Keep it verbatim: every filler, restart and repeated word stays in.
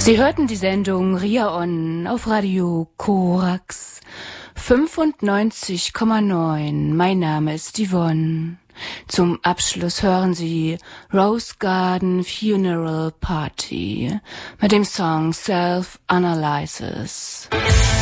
Sie hörten die Sendung Ria On auf Radio Korax fünfundneunzig Komma neun. Mein Name ist Yvonne. Zum Abschluss hören Sie Rose Garden Funeral Party mit dem Song Self Analysis.